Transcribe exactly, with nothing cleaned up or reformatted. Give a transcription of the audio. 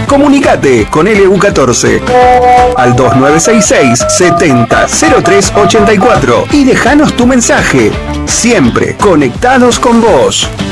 Comunicate con L U catorce al dos nueve seis seis, setenta, cero tres ochenta y cuatro y dejanos tu mensaje. Siempre conectados con vos.